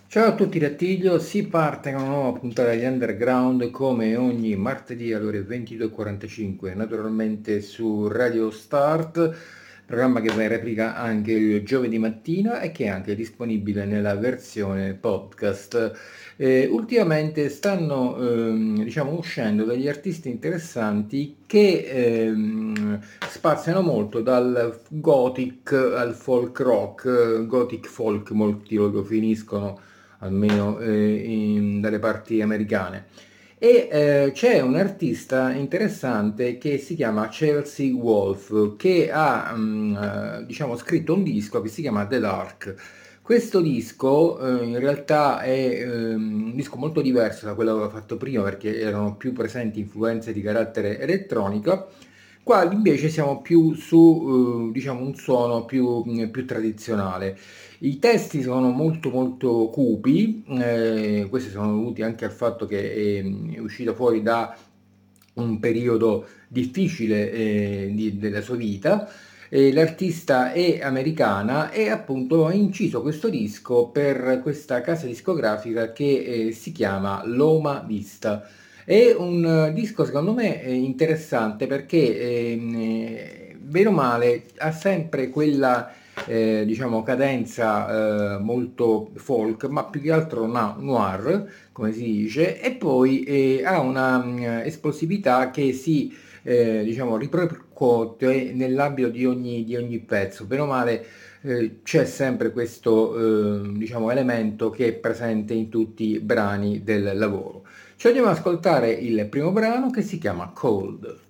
Ciao a tutti da Tiglio, si parte con una nuova puntata di Underground come ogni martedì alle ore 22.45, naturalmente su Radio Start, programma che va in replica anche il giovedì mattina e che è anche disponibile nella versione podcast. Ultimamente stanno diciamo, uscendo degli artisti interessanti che spaziano molto dal gothic al folk rock, gothic folk molti lo definiscono almeno dalle parti americane. C'è un artista interessante che si chiama Chelsea Wolfe che ha diciamo, scritto un disco che si chiama The Dark. Questo disco in realtà è un disco molto diverso da quello che avevo fatto prima perché erano più presenti influenze di carattere elettronico. Qua invece siamo più su diciamo, un suono più tradizionale. I testi sono molto molto cupi, questi sono dovuti anche al fatto che è uscito fuori da un periodo difficile della sua vita. L'artista è americana e appunto ha inciso questo disco per questa casa discografica che si chiama Loma Vista. È un disco secondo me interessante perché bene o male ha sempre quella diciamo cadenza molto folk, ma più che altro noir, come si dice, e poi ha una esplosività che si diciamo ripercuote nell'ambito di ogni pezzo. Bene o male c'è sempre questo diciamo elemento che è presente in tutti i brani del lavoro. Ci andiamo ad ascoltare il primo brano che si chiama Cold.